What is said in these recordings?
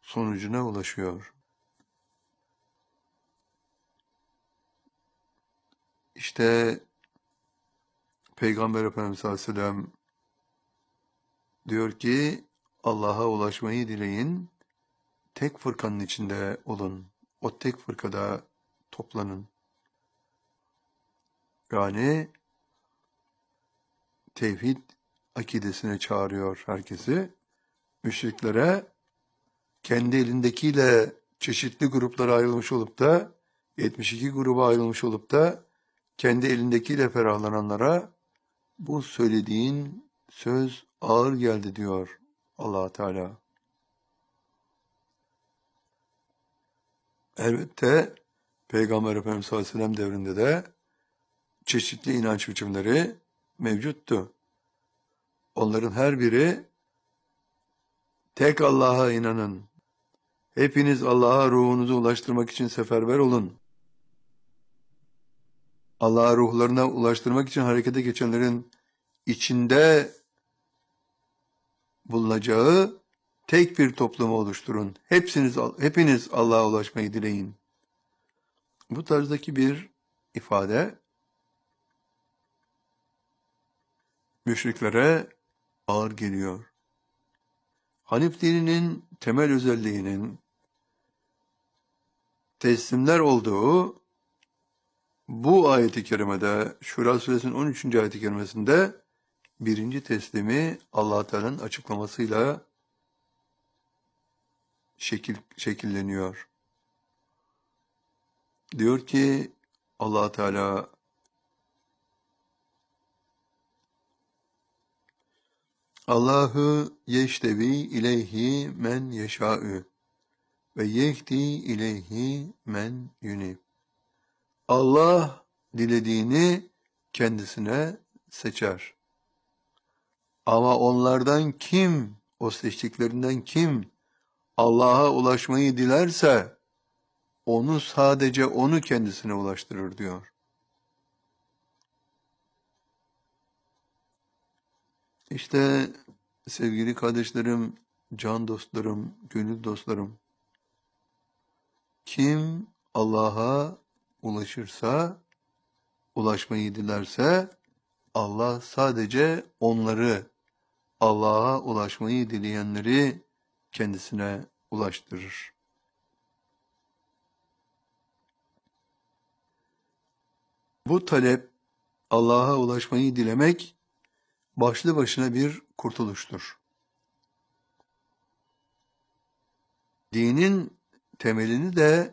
sonucuna ulaşıyor. İşte Peygamber Efendimiz Aleyhisselam diyor ki Allah'a ulaşmayı dileyin, tek fırkanın içinde olun. O tek fırkada toplanın. Yani tevhid akidesine çağırıyor herkesi. Müşriklere kendi elindekiyle çeşitli gruplara ayrılmış olup da 72 gruba ayrılmış olup da kendi elindekiyle ferahlananlara bu söylediğin söz ağır geldi diyor Allah Teala. Elbette Peygamber Efendimiz sallallahu aleyhi ve sellem devrinde de çeşitli inanç biçimleri mevcuttu. Onların her biri tek Allah'a inanın. Hepiniz Allah'a ruhunuzu ulaştırmak için seferber olun. Allah'a ruhlarına ulaştırmak için harekete geçenlerin içinde bulunacağı tek bir toplumu oluşturun. Hepiniz Allah'a ulaşmayı dileyin. Bu tarzdaki bir ifade müşriklere ağır geliyor. Hanif dininin temel özelliğinin teslimler olduğu bu ayet-i kerimede, Şura suresinin 13. ayet-i kerimesinde birinci teslimi Allah Teala'nın açıklamasıyla şekilleniyor. Diyor ki Allah Teala Allahu yeştevi ileyhi men yeşâ'ü ve yehdi ileyhi men yunib. Allah dilediğini kendisine seçer. Ama onlardan kim, o seçtiklerinden kim Allah'a ulaşmayı dilerse sadece onu kendisine ulaştırır diyor. İşte sevgili kardeşlerim, can dostlarım, gönül dostlarım, kim Allah'a ulaşmayı dilerse Allah sadece onları, Allah'a ulaşmayı dileyenleri kendisine ulaştırır. Bu talep, Allah'a ulaşmayı dilemek, başlı başına bir kurtuluştur. Dinin temelini de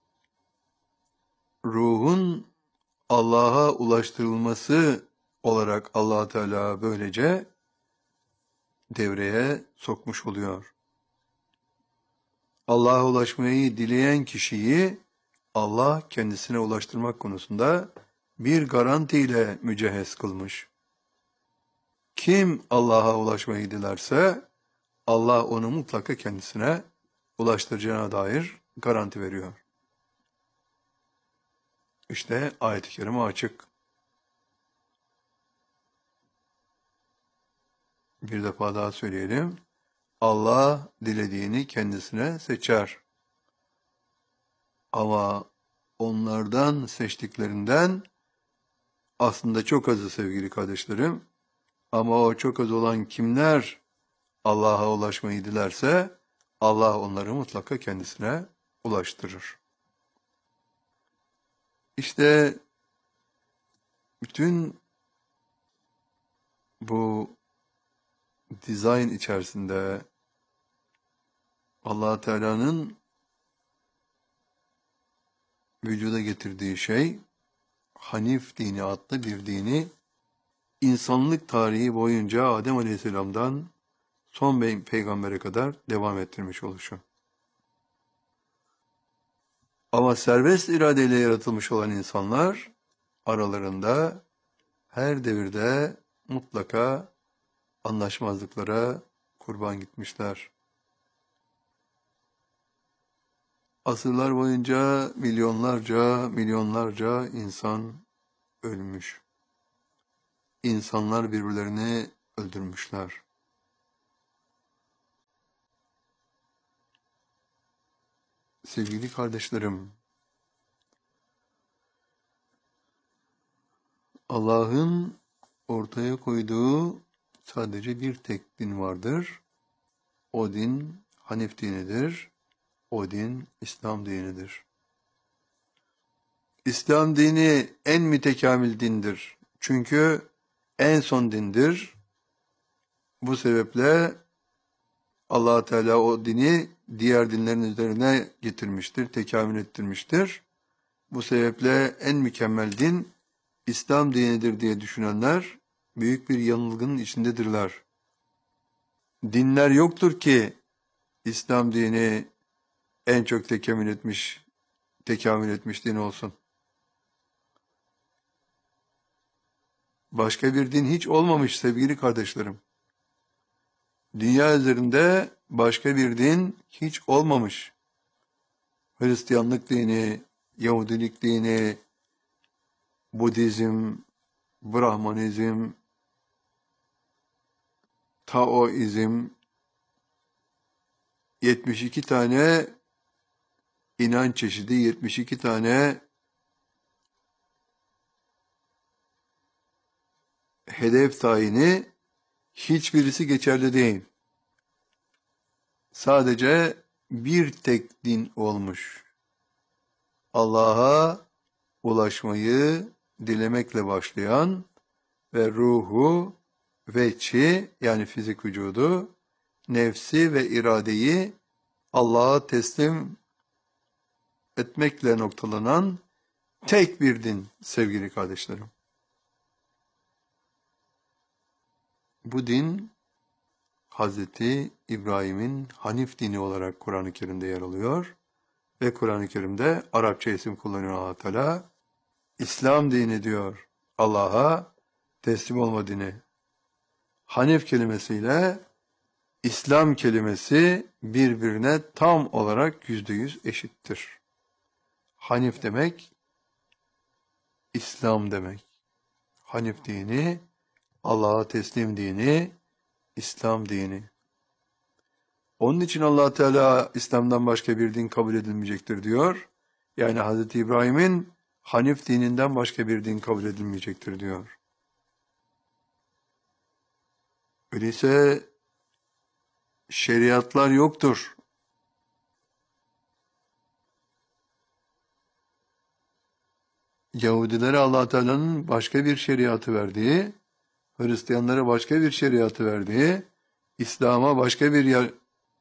ruhun Allah'a ulaştırılması olarak Allah Teala böylece devreye sokmuş oluyor. Allah'a ulaşmayı dileyen kişiyi Allah kendisine ulaştırmak konusunda bir garantiyle mücehhez kılmış. Kim Allah'a ulaşmayı dilerse Allah onu mutlaka kendisine ulaştıracağına dair garanti veriyor. İşte ayet-i kerime açık. Bir defa daha söyleyelim. Allah dilediğini kendisine seçer. Ama onlardan seçtiklerinden aslında çok azı sevgili kardeşlerim. Ama o çok az olan kimler Allah'a ulaşmayı dilerse Allah onları mutlaka kendisine ulaştırır. İşte bütün bu dizayn içerisinde Allah Teala'nın vücuda getirdiği şey Hanif dini adlı bir dini insanlık tarihi boyunca Adem Aleyhisselam'dan son peygambere kadar devam ettirmiş oluşu. Ama serbest iradeyle yaratılmış olan insanlar aralarında her devirde mutlaka anlaşmazlıklara kurban gitmişler. Asırlar boyunca milyonlarca insan ölmüş. İnsanlar birbirlerini öldürmüşler. sevgili kardeşlerim, Allah'ın ortaya koyduğu sadece bir tek din vardır. O din Hanif dinidir. O din İslam dinidir. İslam dini en mütekamil dindir. Çünkü en son dindir. Bu sebeple Allah Teala o dini diğer dinlerin üzerine getirmiştir, tekamül ettirmiştir. Bu sebeple en mükemmel din İslam dinidir diye düşünenler büyük bir yanılgının içindedirler. Dinler yoktur ki İslam dini en çok tekamül etmiş din olsun. Başka bir din hiç olmamış sevgili kardeşlerim. Dünya üzerinde başka bir din hiç olmamış. Hristiyanlık dini, Yahudilik dini, Budizm, Brahmanizm, Taoizm, 72 tane inanç çeşidi, 72 tane hedef tayini, hiçbirisi geçerli değil. Sadece bir tek din olmuş. Allah'a ulaşmayı dilemekle başlayan ve ruhu ve içi, yani fizik vücudu, nefsi ve iradeyi Allah'a teslim etmekle noktalanan tek bir din sevgili kardeşlerim. Bu din Hazreti İbrahim'in Hanif dini olarak Kur'an-ı Kerim'de yer alıyor ve Kur'an-ı Kerim'de Arapça isim kullanıyor Allah Teala. İslam dini diyor, Allah'a teslim olma dini. Hanif kelimesiyle İslam kelimesi birbirine tam olarak %100 eşittir. Hanif demek, İslam demek. Hanif dini, Allah'a teslim dini, İslam dini. Onun için Allah Teala İslam'dan başka bir din kabul edilmeyecektir diyor. Yani Hz. İbrahim'in Hanif dininden başka bir din kabul edilmeyecektir diyor. Öyleyse şeriatlar yoktur. Yahudilere Allah Teala'nın başka bir şeriatı verdiği, Hristiyanlara başka bir şeriatı verdiği, İslam'a başka bir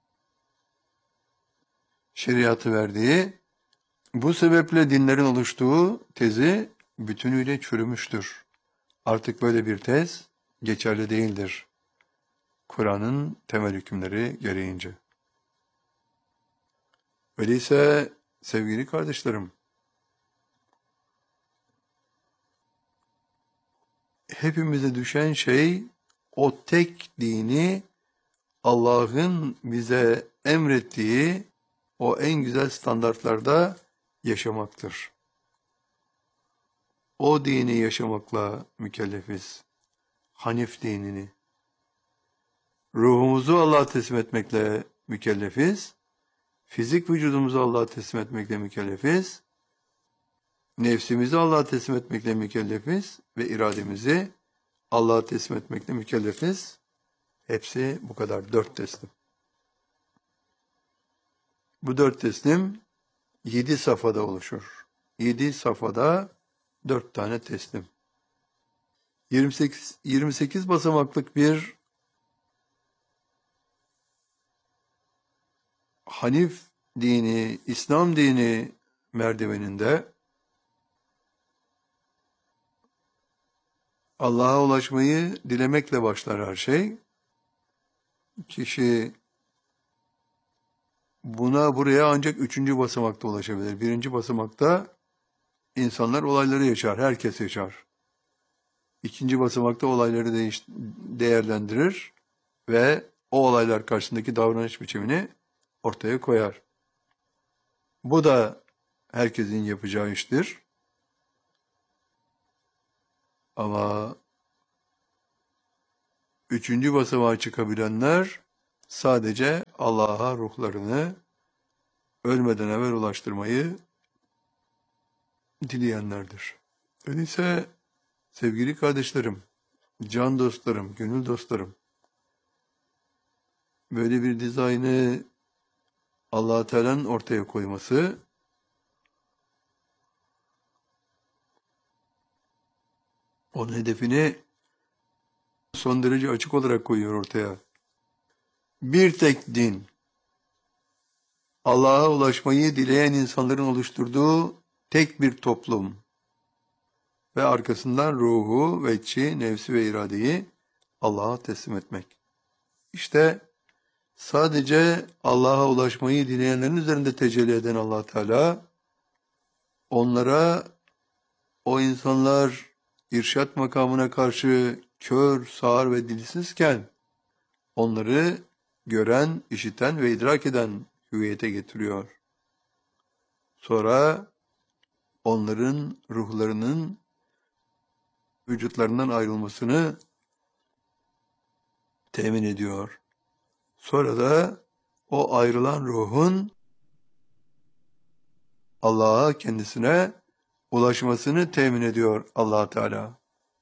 şeriatı verdiği, bu sebeple dinlerin oluştuğu tezi bütünüyle çürümüştür. Artık böyle bir tez geçerli değildir. Kur'an'ın temel hükümleri gereğince. Öyleyse sevgili kardeşlerim, hepimize düşen şey o tek dini Allah'ın bize emrettiği o en güzel standartlarda yaşamaktır. O dini yaşamakla mükellefiz. Hanif dinini. Ruhumuzu Allah'a teslim etmekle mükellefiz. Fizik vücudumuzu Allah'a teslim etmekle mükellefiz. Nefsimizi Allah'a teslim etmekle mükellefiz ve irademizi Allah'a teslim etmekle mükellefiz. Hepsi bu kadar, 4 teslim. Bu 4 teslim 7 safhada oluşur. 7 safhada 4 tane teslim. 28 basamaklık bir Hanif dini, İslam dini merdiveninde Allah'a ulaşmayı dilemekle başlar her şey. Kişi buraya ancak 3. basamakta ulaşabilir. 1. basamakta insanlar olayları yaşar, herkes yaşar. 2. basamakta olayları değerlendirir ve o olaylar karşısındaki davranış biçimini ortaya koyar. Bu da herkesin yapacağı iştir. Ama 3. basamağa çıkabilenler sadece Allah'a ruhlarını ölmeden evvel ulaştırmayı dileyenlerdir. Öyleyse sevgili kardeşlerim, can dostlarım, gönül dostlarım, böyle bir dizaynı Allah-u Teala'nın ortaya koyması, onun hedefini son derece açık olarak koyuyor ortaya. Bir tek din, Allah'a ulaşmayı dileyen insanların oluşturduğu tek bir toplum ve arkasından ruhu, vecci, nefsi ve iradeyi Allah'a teslim etmek. İşte sadece Allah'a ulaşmayı dileyenlerin üzerinde tecelli eden Allah Teala, onlara, o insanlar irşat makamına karşı kör, sağır ve dilsizken, onları gören, işiten ve idrak eden hüviyete getiriyor. Sonra onların ruhlarının vücutlarından ayrılmasını temin ediyor. Sonra da o ayrılan ruhun Allah'a, kendisine ulaşmasını temin ediyor Allah Teala.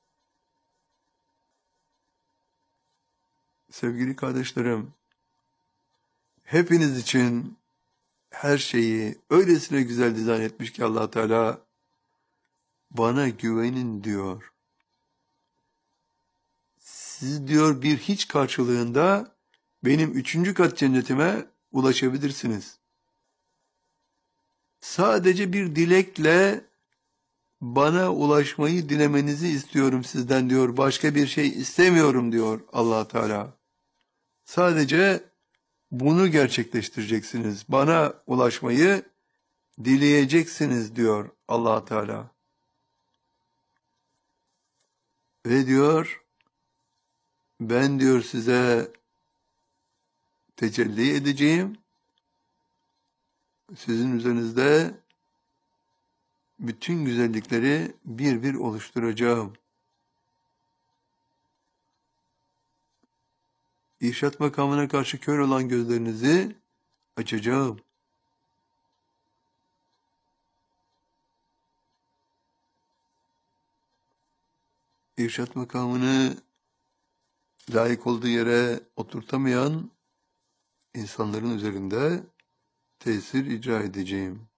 Sevgili kardeşlerim, hepiniz için her şeyi öylesine güzel dizayn etmiş ki Allah Teala, bana güvenin diyor. Siz diyor bir hiç karşılığında benim 3. kat cennetime ulaşabilirsiniz. Sadece bir dilekle bana ulaşmayı dilemenizi istiyorum sizden diyor. Başka bir şey istemiyorum diyor Allah Teala. Sadece bunu gerçekleştireceksiniz. Bana ulaşmayı dileyeceksiniz diyor Allah Teala. Ve diyor, ben diyor size tecelli edeceğim. Sizin üzerinizde bütün güzellikleri bir bir oluşturacağım. İrşat makamına karşı kör olan gözlerinizi açacağım. İrşat makamını layık olduğu yere oturtamayan insanların üzerinde tesir icra edeceğim.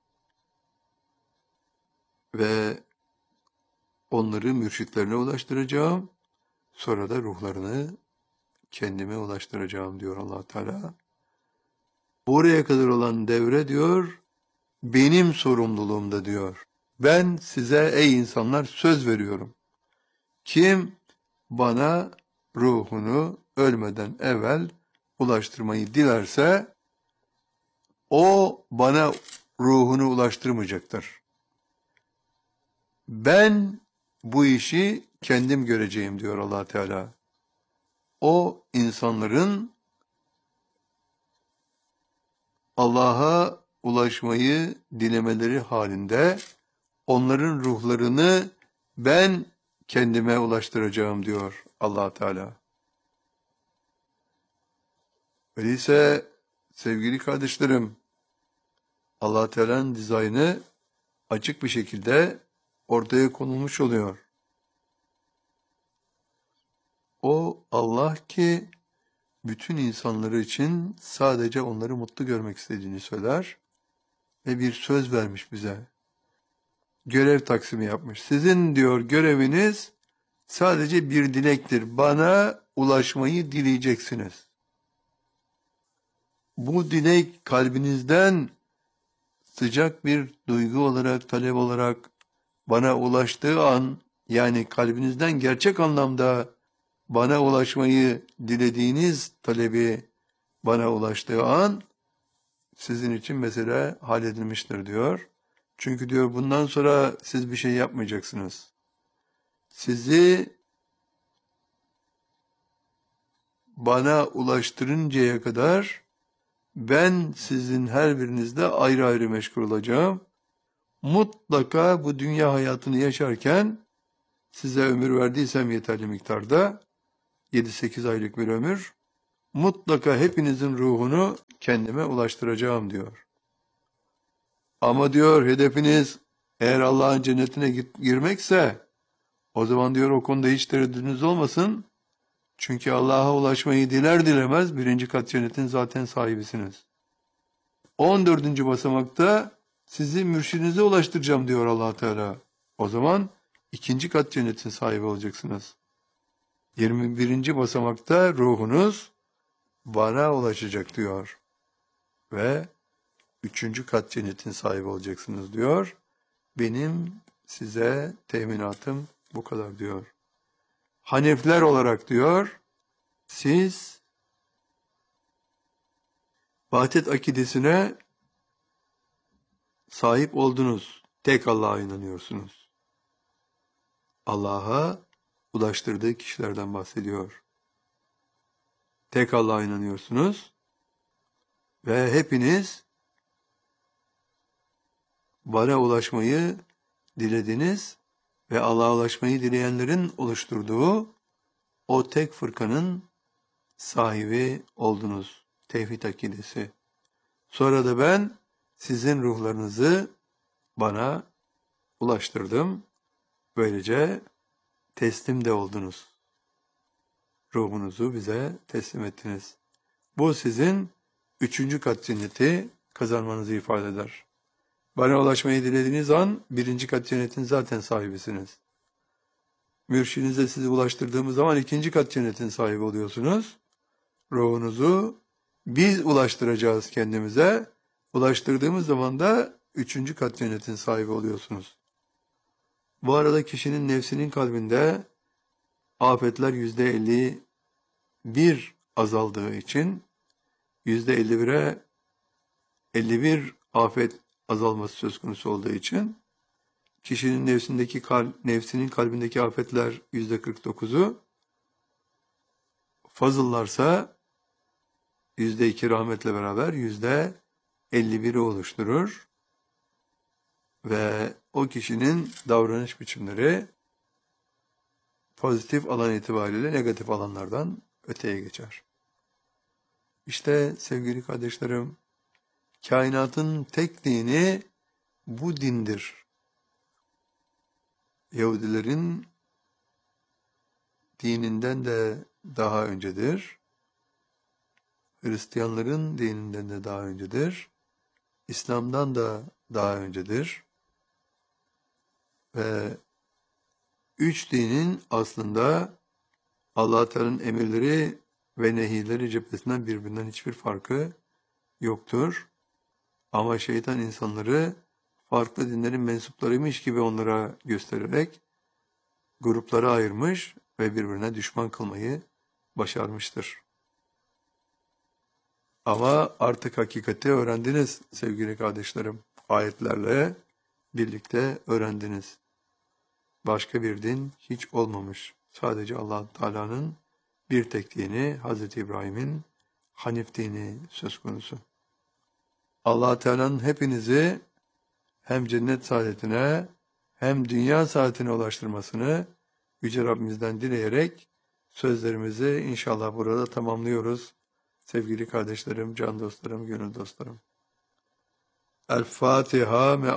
Ve onları mürşitlerine ulaştıracağım. Sonra da ruhlarını kendime ulaştıracağım diyor Allah Teala. Buraya kadar olan devre diyor, benim sorumluluğumda diyor. Ben size ey insanlar söz veriyorum. Kim bana ruhunu ölmeden evvel ulaştırmayı dilerse, o bana ruhunu ulaştırmayacaktır. Ben bu işi kendim göreceğim diyor Allah Teala. O insanların Allah'a ulaşmayı dilemeleri halinde onların ruhlarını ben kendime ulaştıracağım diyor Allah Teala. Öyleyse sevgili kardeşlerim, Allah Teala'nın dizaynı açık bir şekilde ortaya konulmuş oluyor. O Allah ki bütün insanları için sadece onları mutlu görmek istediğini söyler ve bir söz vermiş bize. Görev taksimi yapmış. Sizin diyor göreviniz sadece bir dilektir. Bana ulaşmayı dileyeceksiniz. Bu dilek kalbinizden sıcak bir duygu olarak, talep olarak bana ulaştığı an, yani kalbinizden gerçek anlamda bana ulaşmayı dilediğiniz talebi bana ulaştığı an, sizin için mesele halledilmiştir diyor. Çünkü diyor bundan sonra siz bir şey yapmayacaksınız. Sizi bana ulaştırıncaya kadar ben sizin her birinizde ayrı ayrı meşgul olacağım. Mutlaka bu dünya hayatını yaşarken size ömür verdiysem yeterli miktarda, 7-8 aylık bir ömür, mutlaka hepinizin ruhunu kendime ulaştıracağım diyor. Ama diyor hedefiniz eğer Allah'ın cennetine girmekse o zaman diyor o konuda hiç tereddüdünüz olmasın. Çünkü Allah'a ulaşmayı diler dilemez birinci kat cennetin zaten sahibisiniz. 14. basamakta sizi mürşidinize ulaştıracağım diyor Allah Teala. O zaman ikinci kat cennetin sahibi olacaksınız. 21. basamakta ruhunuz bana ulaşacak diyor. Ve üçüncü kat cennetin sahibi olacaksınız diyor. Benim size teminatım bu kadar diyor. Hanefler olarak diyor, siz vahdet akidesine sahip oldunuz. Tek Allah'a inanıyorsunuz. Allah'a ulaştırdığı kişilerden bahsediyor. Tek Allah'a inanıyorsunuz ve hepiniz bana ulaşmayı dilediniz ve Allah'a ulaşmayı dileyenlerin oluşturduğu o tek fırkanın sahibi oldunuz. Tevhid akidesi. Sonra da ben sizin ruhlarınızı bana ulaştırdım. Böylece teslim de oldunuz. Ruhunuzu bize teslim ettiniz. Bu sizin üçüncü kat cenneti kazanmanızı ifade eder. Bana ulaşmayı dilediğiniz an birinci kat cennetin zaten sahibisiniz. Mürşidinize sizi ulaştırdığımız zaman ikinci kat cennetin sahibi oluyorsunuz. Ruhunuzu biz ulaştıracağız kendimize. Ulaştırdığımız zaman da üçüncü kat cennetin sahibi oluyorsunuz. Bu arada kişinin nefsinin kalbinde afetler %51 azaldığı için %51'e 51 afet azalması söz konusu olduğu için kişinin nefsinin kalbindeki afetler %49'u fazıllarsa %2 rahmetle beraber %51'i oluşturur ve o kişinin davranış biçimleri pozitif alan itibariyle negatif alanlardan öteye geçer. İşte sevgili kardeşlerim, kainatın tek dini bu dindir. Yahudilerin dininden de daha öncedir. Hristiyanların dininden de daha öncedir. İslam'dan da daha öncedir. Ve üç dinin aslında Allah Teala'nın emirleri ve nehirleri cephesinden birbirinden hiçbir farkı yoktur. Ama şeytan insanları farklı dinlerin mensuplarıymış gibi onlara göstererek gruplara ayırmış ve birbirine düşman kılmayı başarmıştır. Ama artık hakikati öğrendiniz sevgili kardeşlerim. Ayetlerle birlikte öğrendiniz. Başka bir din hiç olmamış. Sadece Allah Teala'nın bir tek dini, Hazreti İbrahim'in Hanif dini söz konusu. Allah Teala'nın hepinizi hem cennet saadetine hem dünya saadetine ulaştırmasını Yüce Rabbimizden dileyerek sözlerimizi inşallah burada tamamlıyoruz. Sevgili kardeşlerim, can dostlarım, gönül dostlarım. El Fatiha.